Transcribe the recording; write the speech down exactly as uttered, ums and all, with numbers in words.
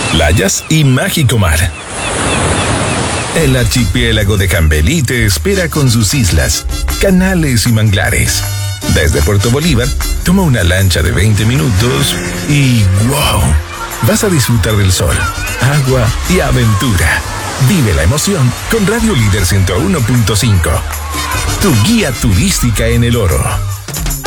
playas y mágico mar. El archipiélago de Cambelí te espera con sus islas, canales y manglares. Desde Puerto Bolívar, toma una lancha de veinte minutos y ¡wow! Vas a disfrutar del sol, agua y aventura. Vive la emoción con Radio Líder ciento uno punto cinco. Tu guía turística en el oro.